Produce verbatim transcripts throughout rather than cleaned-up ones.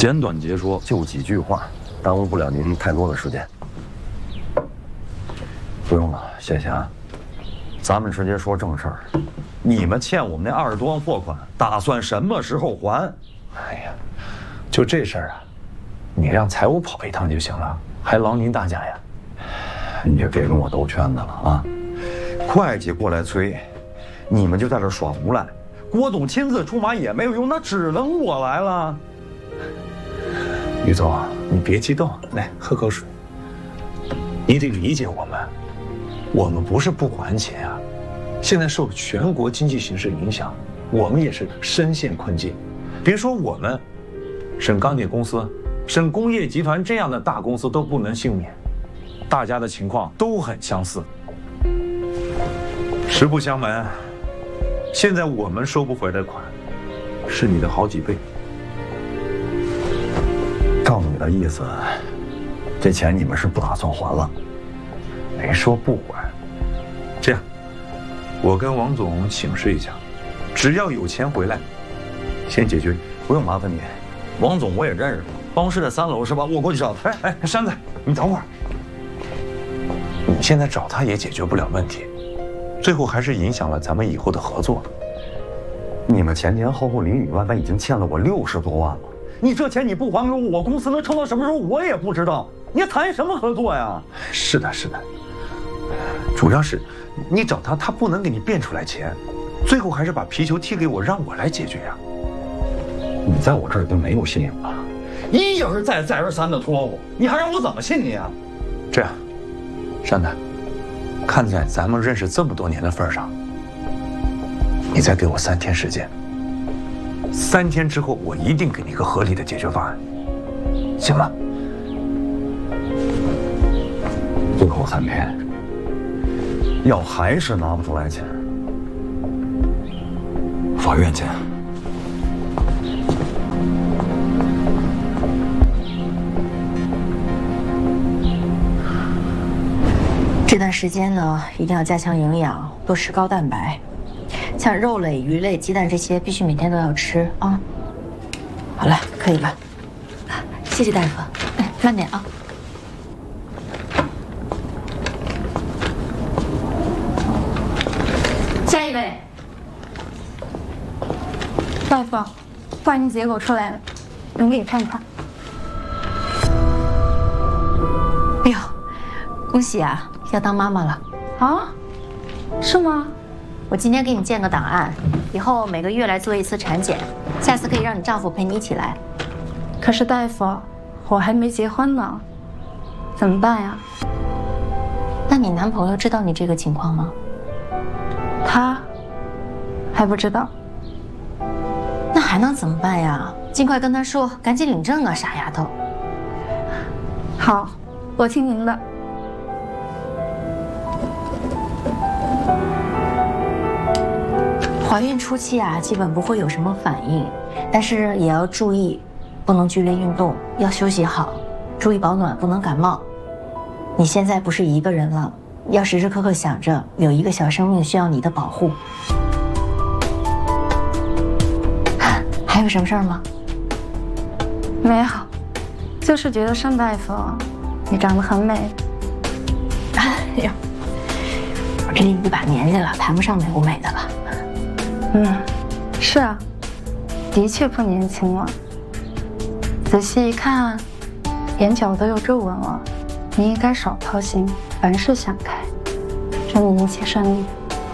简短截说，就几句话，耽误不了您太多的时间。不用了，谢谢啊。咱们直接说正事儿。你们欠我们那二十多万货款，打算什么时候还？ 哎呀，就这事儿啊，你让财务跑一趟就行了，还劳您大驾呀。 你就别跟我兜圈子了啊！会计过来催，你们就在这耍无赖。郭董亲自出马也没有用，那只能我来了。 于总，你别激动，来喝口水。你得理解我们，我们不是不还钱啊，现在受全国经济形势影响，我们也是深陷困境。别说我们，省钢铁公司、省工业集团这样的大公司都不能幸免，大家的情况都很相似。实不相瞒，现在我们收不回的款，是你的好几倍。 照你的意思，这钱你们是不打算还了？ 没说不还。这样，我跟王总请示一下，只要有钱回来，先解决。 不用麻烦你，王总我也认识，办公室在三楼是吧？我过去找他。 哎哎，山子，你等会儿。你现在找他也解决不了问题，最后还是影响了咱们以后的合作。 你们前前后后里里外外已经欠了我六十多万了，你这钱你不还给我，我公司能撑到什么时候我也不知道。你谈什么合作呀？ 是的，是的。主要是你找他，他不能给你变出来钱，最后还是把皮球踢给我，让我来解决呀。 你在我这儿已经没有信用了，一而再再而三的拖我，你还让我怎么信你啊？ 这样，山南，看在咱们认识这么多年的份上，你再给我三天时间。三天之后，我一定给你一个合理的解决方案，行吗？ 最后三天，要还是拿不出来钱，法院见。 这段时间呢，一定要加强营养，多吃高蛋白，像肉类、鱼类、鸡蛋这些必须每天都要吃啊。好了，可以了。谢谢大夫，哎，慢点啊。下一位， 大夫，化验结果出来了，能给你看看。 哎呦，恭喜啊！要当妈妈了啊？是吗？ 我今天给你建个档案，以后每个月来做一次产检，下次可以让你丈夫陪你一起来。 可是大夫，我还没结婚呢，怎么办呀？ 那你男朋友知道你这个情况吗？ 他还不知道。 那还能怎么办呀？尽快跟他说，赶紧领证啊，傻丫头。 好，我听您的。 怀孕初期啊，基本不会有什么反应，但是也要注意，不能剧烈运动，要休息好，注意保暖，不能感冒。你现在不是一个人了，要时时刻刻想着有一个小生命需要你的保护。还有什么事儿吗？ 没有，就是觉得单大夫，你长得很美。 哎呦，我这一把年纪了，谈不上美不美的了。 嗯，是啊，的确不年轻了。仔细一看，眼角都有皱纹了。你应该少操心，凡事想开。祝你一切顺利。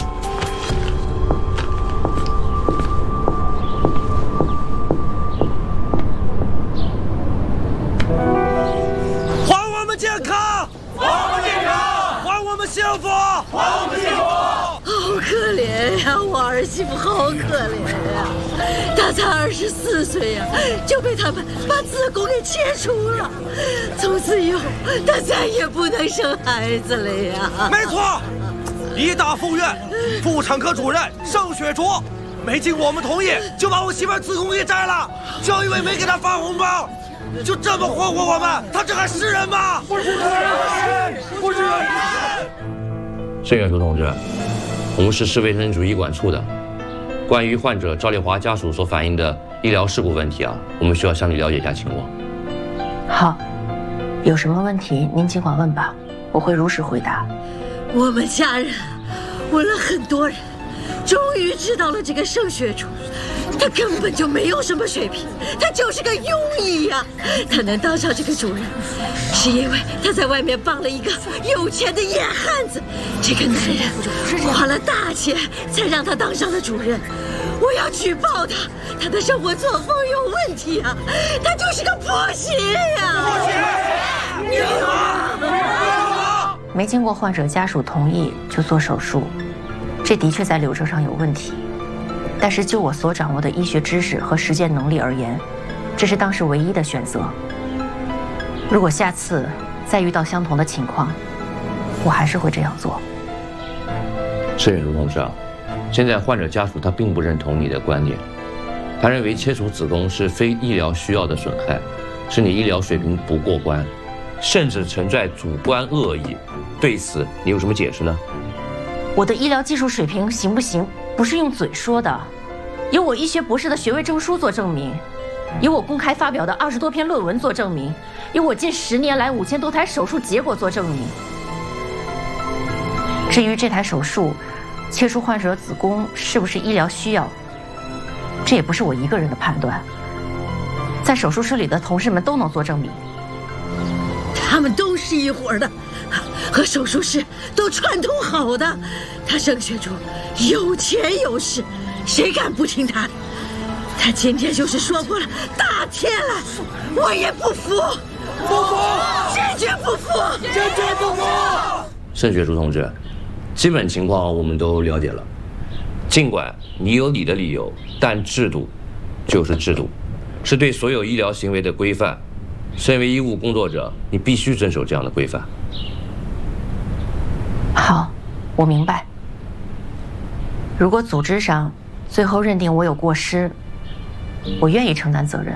还我们健康！还我们健康！还我们幸福！还我们幸福！ 好可怜呀，我儿媳妇好可怜呀，她才二十四岁呀，就被他们把子宫给切除了，从此以后她再也不能生孩子了呀。 没错，医大附院妇产科主任盛雪竹没经我们同意就把我媳妇子宫给摘了，就因为没给她发红包，就这么霍霍我们，她这还是人吗？不是人，不是人。 盛远竹同志，我们是市卫生主医管处的， 关于患者赵丽华家属所反映的医疗事故问题啊，我们需要向你了解一下情况。 好，有什么问题您尽管问吧，我会如实回答。 我们家人问了很多人，终于知道了这个盛学竹，他根本就没有什么水平，他就是个庸医呀、啊。他能当上这个主任，是因为他在外面帮了一个有钱的野汉子。这个男人花了大钱才让他当上了主任。我要举报他，他的生活作风有问题啊！他就是个破鞋呀！破鞋！你好！ 没经过患者家属同意就做手术，这的确在流程上有问题。但是就我所掌握的医学知识和实践能力而言，这是当时唯一的选择。如果下次再遇到相同的情况，我还是会这样做。 盛雪竹同志啊，现在患者家属他并不认同你的观点，他认为切除子宫是非医疗需要的损害，是你医疗水平不过关，甚至存在主观恶意。对此你有什么解释呢？ 我的医疗技术水平行不行，不是用嘴说的，有我医学博士的学位证书做证明，有我公开发表的二十多篇论文做证明，有我近十年来五千多台手术结果做证明。至于这台手术切除患者子宫是不是医疗需要，这也不是我一个人的判断，在手术室里的同事们都能做证明。 他们都是一伙的，和手术室都串通好的。他盛学竹有钱有势，谁敢不听他的？他今天就是说破了大天来，我也不服，不服，坚决不服，坚决不服。 盛学竹同志，基本情况我们都了解了。尽管你有你的理由，但制度就是制度，是对所有医疗行为的规范。身为医务工作者，你必须遵守这样的规范。 好，我明白。如果组织上最后认定我有过失，我愿意承担责任。